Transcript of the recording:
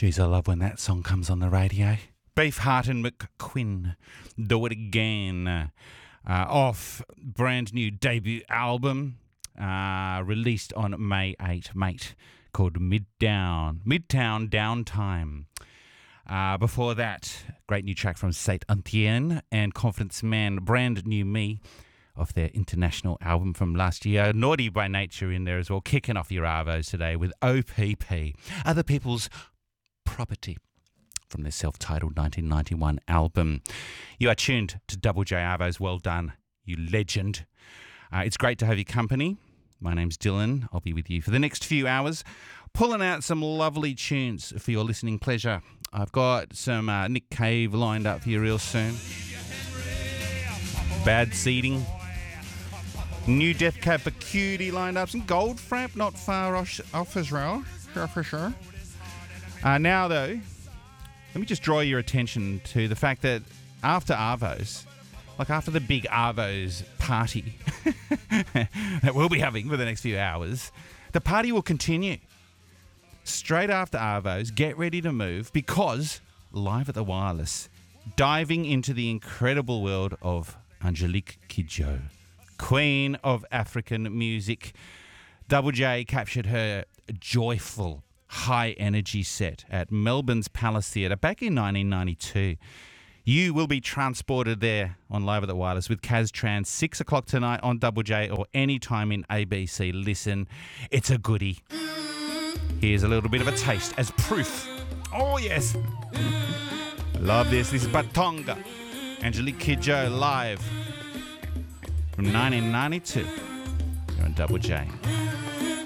Geez, I love when that song comes on the radio. Beefheart and McQueen, Do It Again, off brand new debut album, released on May 8, mate, called Midtown Downtime. Before that, great new track from Saint Etienne and Confidence Man, Brand New Me, off their international album from last year. Naughty by Nature in there as well, kicking off your Arvos today with OPP, Other People's Property, from their self-titled 1991 album. You are tuned to Double J Arvos. Well done, you legend. It's great to have your company. My name's Dylan. I'll be with you for the next few hours, pulling out some lovely tunes for your listening pleasure. I've got some Nick Cave lined up for you real soon. Bad Seeding. New Death Cab for Cutie lined up. Some Goldfrapp not far off as well. Sure for sure. Now, though, let me just draw your attention to the fact that after Arvos, like after the big Arvos party that we'll be having for the next few hours, the party will continue. Straight after Arvos, get ready to move, because live at the Wireless, diving into the incredible world of Angelique Kidjo, Queen of African music. Double J captured her joyful, high-energy set at Melbourne's Palace Theatre back in 1992. You will be transported there on Live at the Wireless with Kaz Trans, 6 o'clock tonight on Double J or any time in ABC. Listen, it's a goodie. Here's a little bit of a taste as proof. Oh, yes. Love this. This is Batonga. Angelique Kidjo live from 1992. You're on Double J.